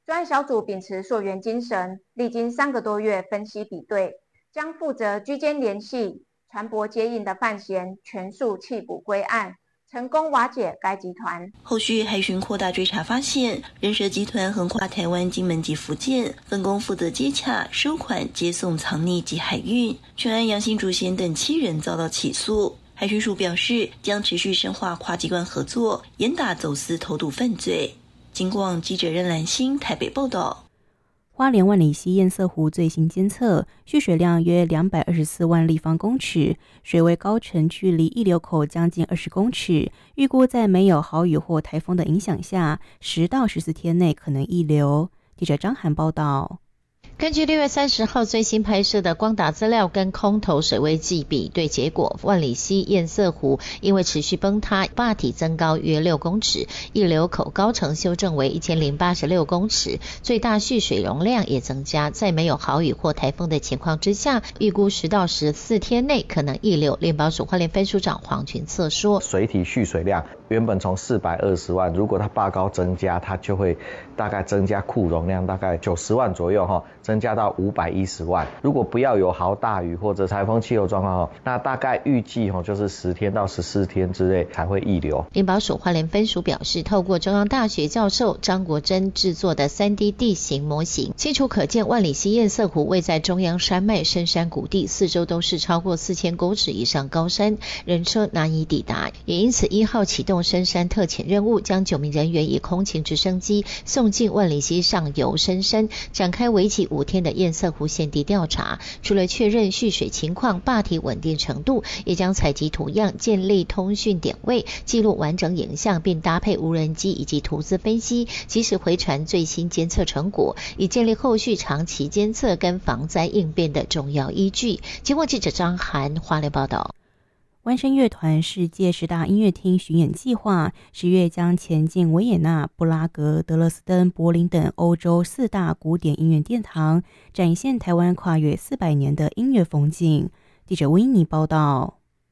专案小组秉持溯源精神，历经3个多月分析比对，将负责居间联系、船舶接应的犯嫌全数缉捕归案，成功瓦解该集团。 后续海巡扩大追查发现，人蛇集团横跨台湾、金门及福建，分工负责接洽、收款、接送、藏匿及海运。全案杨姓主嫌等7人遭到起诉。海巡署表示，将持续深化跨机关合作，严打走私偷渡犯罪。警广记者任兰心台北报道。 花莲万里溪堰塞湖最新监测，蓄水量约224万立方公尺，水位高程距离溢流口将近20公尺，预估在没有豪雨或台风的影响下，10到14天内可能溢流。记者张涵报道。 根据6月30号最新拍摄的光达资料跟空投水位计比对结果，万里溪堰塞湖因为持续崩塌，坝体增高约6公尺，溢流口高程修正为1086公尺，最大蓄水容量也增加。在没有豪雨或台风的情况之下，预估10到14天内可能溢流。联保署花莲分署长黄群策说， 水体蓄水量原本从420万，如果它坝高增加，它就会大概增加库容量大概90万左右，增加到510万。如果不要有豪大雨或者台风气候状况，那大概预计就是10天到14天之内才会溢流。 联保署花莲分署表示，透过中央大学教授张国珍制作的 3D 地形模型，清楚可见万里溪堰塞湖位在中央山脉深山谷地，四周都是超过4000公尺以上高山，人车难以抵达。也因此1号启动深山特遣任务，将9名人员以空勤直升机送进万里溪上游深山，展开为期5天的堰塞湖现地调查。除了确认蓄水情况、坝体稳定程度，也将采集图样、建立通讯点位、记录完整影像，并搭配无人机以及图资分析，及时回传最新监测成果，以建立后续长期监测跟防灾应变的重要依据。节目记者张涵花莲报道。 湾声乐团世界10大音乐厅巡演计划10月将前进维也纳、布拉格、德勒斯登、柏林等欧洲4大古典音乐殿堂，展现台湾跨越400年的音乐风景。记者维尼报道。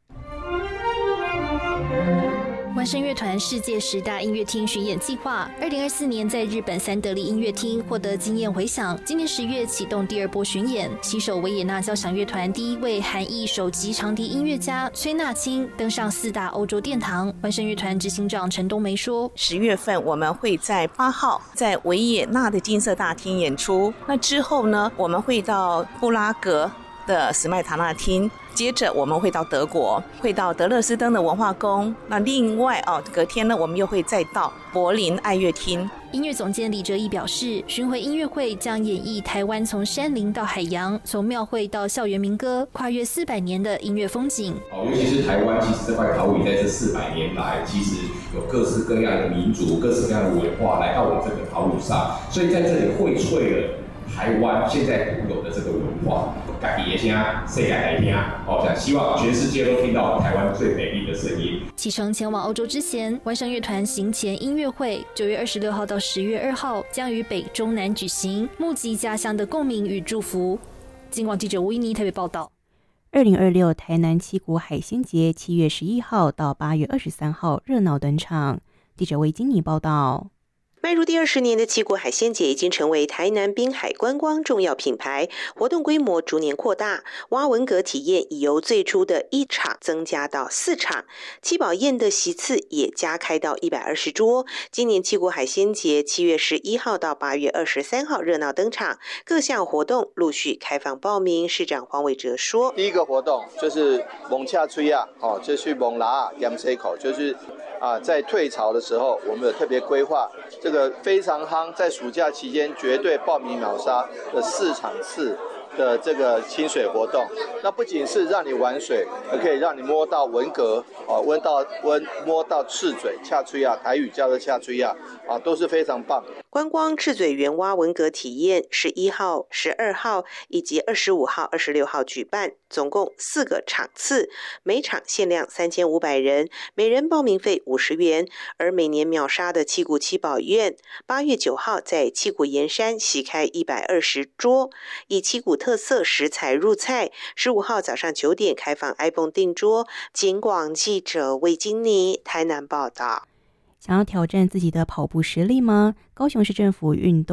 湾声乐团世界10大音乐厅巡演计划，2024年在日本三得利音乐厅获得惊艳回响。今年10月启动第2波巡演，携手维也纳交响乐团第1位韩裔首席长笛音乐家崔纳青登上4大欧洲殿堂。湾声乐团执行长陈冬梅说 ：10月份我们会在8号在维也纳的金色大厅演出，那之后呢，我们会到布拉格的史麦塔纳厅，接着我们会到德国，会到德勒斯登的文化宫。那另外隔天呢，我们又会再到柏林爱乐厅。 音乐总监李哲义表示，巡回音乐会将演绎台湾从山林到海洋，从庙会到校园民歌，跨越400年的音乐风景。 尤其是台湾，其实这块岛屿在这400年来，其实有各式各样的民族、各式各样的文化来到我们这个岛屿上，所以在这里荟萃了台湾现在独有的这个文化。家己的声，世界来听，希望全世界都听到台湾最美丽的声音。 启程前往欧洲之前，湾声乐团行前音乐会9月26号到10月2号将于北中南举行，募集家乡的共鸣与祝福。警广记者吴依妮台北报道。 2026台南七股海鲜节7月11号到8月23号热闹登场。记者魏金妮报道。 迈入第20年的七股海鲜节已经成为台南滨海观光重要品牌，活动规模逐年扩大，蛙文蛤体验已由最初的1场增加到4场，七宝宴的席次也加开到120桌。今年七股海鲜节7月11号到8月23号热闹登场，各项活动陆续开放报名。市长黄伟哲说， 第一个活动就是蒙恰吹啊，就去蒙拉盐水口，就是在退潮的时候，我们有特别规划这个非常夯，在暑假期间绝对报名秒杀的4场次的这个清水活动。那不仅是让你玩水，还可以让你摸到文蛤，摸到赤嘴、恰吹啊，台语叫做恰吹啊，都是非常棒。 观光赤嘴园蛙文蛤体验11号、12号以及25号、26号举办，总共4个场次，每场限量3500人，每人报名费50元。而每年秒杀的七股七宝宴，8月9号在七股盐山席开120桌，以七股特色食材入菜。15号早上9点开放 iPhone 订桌。警广记者魏金妮台南报道。 想要挑战自己的跑步实力吗？高雄市政府运动